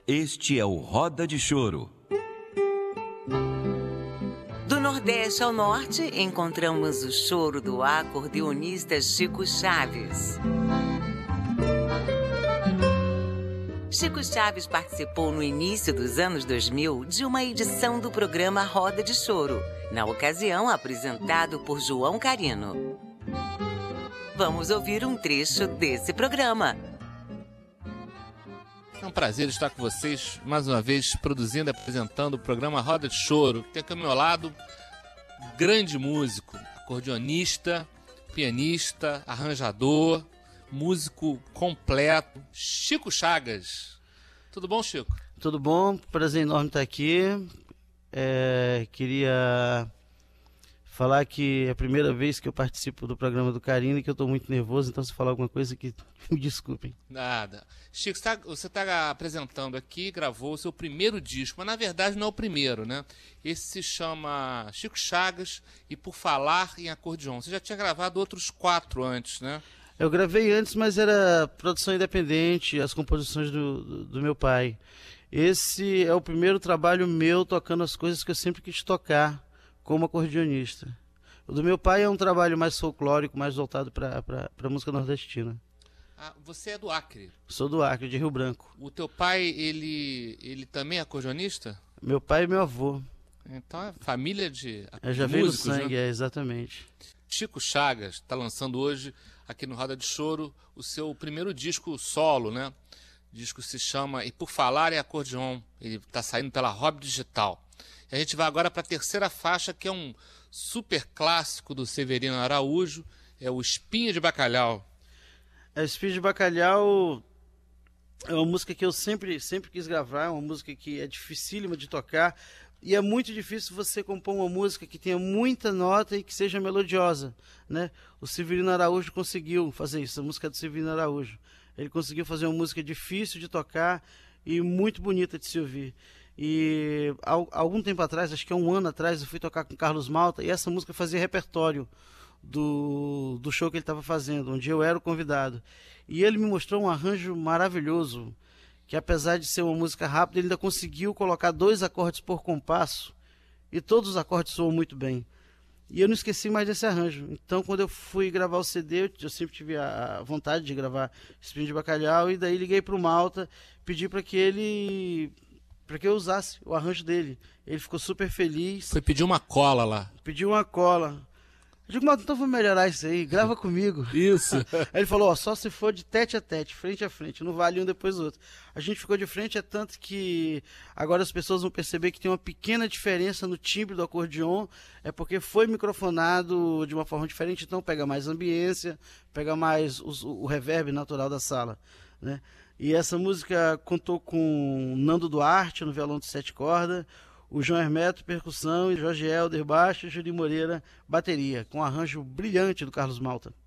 Este é o Roda de Choro. Do Nordeste ao Norte, encontramos o choro do acordeonista Chico Chaves. Chico Chaves participou no início dos anos 2000 de uma edição do programa Roda de Choro, na ocasião apresentado por João Carino. Vamos ouvir um trecho desse programa. É um prazer estar com vocês, mais uma vez, produzindo e apresentando o programa Roda de Choro. Tem aqui ao meu lado um grande músico, acordeonista, pianista, arranjador, músico completo, Chico Chagas. Tudo bom, Chico? Tudo bom, prazer enorme estar aqui. Queria falar que é a primeira vez que eu participo do programa do Carino e que eu estou muito nervoso, então se falar alguma coisa que me desculpem. Nada. Chico, você está apresentando aqui, gravou o seu primeiro disco, mas na verdade não é o primeiro, né? Esse se chama Chico Chagas e Por Falar em Acordeon. Você já tinha gravado outros 4 antes, né? Eu gravei antes, mas era produção independente, as composições do meu pai. Esse é o primeiro trabalho meu tocando as coisas que eu sempre quis tocar como acordeonista. O do meu pai é um trabalho mais folclórico, mais voltado para a música nordestina. Ah, você é do Acre? Sou do Acre, de Rio Branco. O teu pai, ele também é acordeonista? Meu pai e meu avô. Então é família de Já veio no músicos, sangue, né? Exatamente. Chico Chagas está lançando hoje, aqui no Roda de Choro, o seu primeiro disco solo, né? O disco se chama E Por Falar em Acordeon. Ele está saindo pela Rob Digital. E a gente vai agora para a terceira faixa, que é um super clássico do Severino Araújo, é o Espinha de Bacalhau. A Espinha de Bacalhau é uma música que eu sempre quis gravar, é uma música que é dificílima de tocar, e é muito difícil você compor uma música que tenha muita nota e que seja melodiosa, né? O Severino Araújo conseguiu fazer isso, a música é do Severino Araújo. Ele conseguiu fazer uma música difícil de tocar e muito bonita de se ouvir. E algum tempo atrás, acho que há um ano atrás, eu fui tocar com Carlos Malta e essa música fazia repertório do show que ele estava fazendo, onde eu era o convidado. E ele me mostrou um arranjo maravilhoso, que apesar de ser uma música rápida, ele ainda conseguiu colocar 2 acordes por compasso e todos os acordes soam muito bem. E eu não esqueci mais desse arranjo. Então, quando eu fui gravar o CD, eu sempre tive a vontade de gravar Espinho de Bacalhau, e daí liguei para o Malta, pedi para que eu usasse o arranjo dele. Ele ficou super feliz. Foi pedir uma cola lá. Pediu uma cola. Eu digo, mas então vou melhorar isso aí, grava comigo. Isso. Aí ele falou, só se for de tete a tete, frente a frente, não vale um depois do outro. A gente ficou de frente, é tanto que agora as pessoas vão perceber que tem uma pequena diferença no timbre do acordeon, é porque foi microfonado de uma forma diferente, então pega mais ambiência, pega mais o reverb natural da sala, né? E essa música contou com Nando Duarte no violão de 7 cordas, o João Hermeto, percussão, e Jorge Helder, baixo, e Júlio Moreira, bateria, com arranjo brilhante do Carlos Malta.